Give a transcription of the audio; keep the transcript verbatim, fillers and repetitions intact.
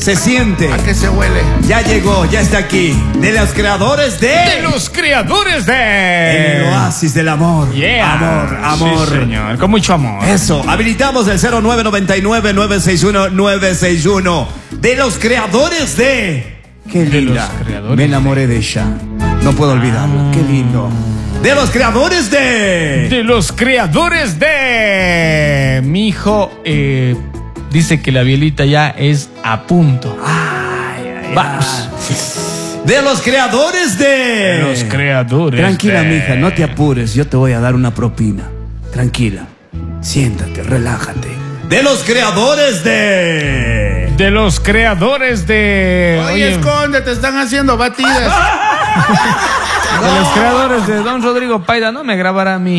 Se siente. ¿A qué se huele? Ya llegó, ya está aquí. De los creadores de... De los creadores de... En el oasis del amor. Yeah. Amor, amor. Sí, señor, con mucho amor. Eso, habilitamos el cero nueve nueve nueve nueve seis uno nueve seis uno. De los creadores de... Qué De linda. los creadores Me enamoré de ella. No puedo olvidarla. Qué lindo. De los creadores de... De los creadores de... Mi hijo eh, dice que la bielita ya es a punto. Ay, ay, Vamos. De los creadores de... De los creadores Tranquila, de... mija, no te apures. Yo te voy a dar una propina. Tranquila. Siéntate, relájate. De los creadores de... De los creadores de... Oye, Oye, escóndete, están haciendo batidas. de los creadores de Don Rodrigo Paida, no me grabará a mí.